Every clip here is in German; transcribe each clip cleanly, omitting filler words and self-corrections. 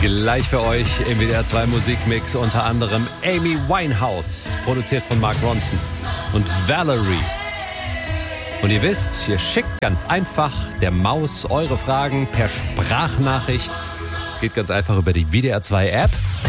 Gleich für euch im WDR 2 Musikmix unter anderem Amy Winehouse, produziert von Mark Ronson, und Valerie. Und ihr wisst, ihr schickt ganz einfach der Maus eure Fragen per Sprachnachricht. Geht ganz einfach über die WDR 2 App.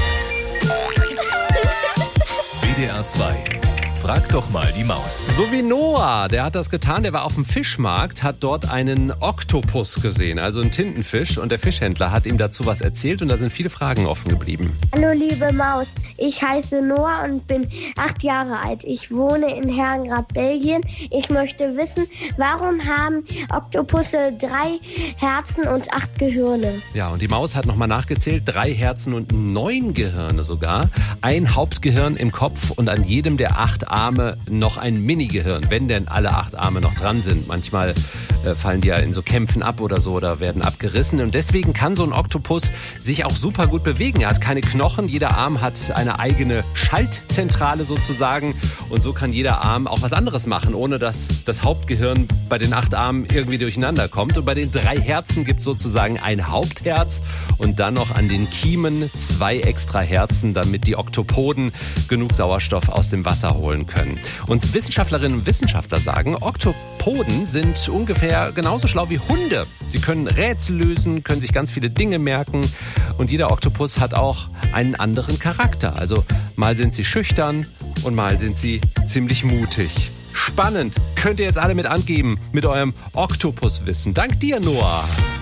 WDR 2. Frag doch mal die Maus. So wie Noah, der hat das getan, der war auf dem Fischmarkt, hat dort einen Oktopus gesehen, also einen Tintenfisch, und der Fischhändler hat ihm dazu was erzählt und da sind viele Fragen offen geblieben. Hallo liebe Maus, ich heiße Noah und bin 8 Jahre alt. Ich wohne in Herrengrad, Belgien. Ich möchte wissen, warum haben Oktopusse 3 Herzen und 8 Gehirne? Ja, und die Maus hat nochmal nachgezählt, 3 Herzen und 9 Gehirne sogar. Ein Hauptgehirn im Kopf und an jedem der 8 Arme noch ein Mini-Gehirn, wenn denn alle 8 Arme noch dran sind. Manchmal fallen die ja in so Kämpfen ab oder so oder werden abgerissen. Und deswegen kann so ein Oktopus sich auch super gut bewegen. Er hat keine Knochen, jeder Arm hat eine eigene Schaltzentrale sozusagen. Und so kann jeder Arm auch was anderes machen, ohne dass das Hauptgehirn bei den 8 Armen irgendwie durcheinander kommt. Und bei den 3 Herzen gibt es sozusagen ein Hauptherz und dann noch an den Kiemen 2 extra Herzen, damit die Oktopoden genug Sauerstoff aus dem Wasser holen können. Und Wissenschaftlerinnen und Wissenschaftler sagen, Oktopoden sind ungefähr genauso schlau wie Hunde. Sie können Rätsel lösen, können sich ganz viele Dinge merken und jeder Oktopus hat auch einen anderen Charakter. Also mal sind sie schüchtern und mal sind sie ziemlich mutig. Spannend. Könnt ihr jetzt alle mit angeben mit eurem Oktopuswissen. Dank dir, Noah.